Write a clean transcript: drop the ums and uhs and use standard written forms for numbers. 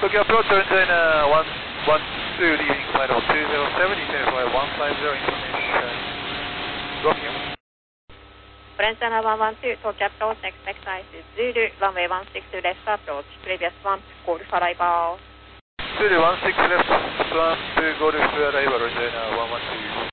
Tokyo approach, turn 112, leaving flight of 207, descend flight 150, information. Romeo. French 112, Tokyo approach, expect IC Zulu, runway 16 left approach, previous one, Golf arrival. Zulu 16 left, 1 to Golf arrival, Roger 112.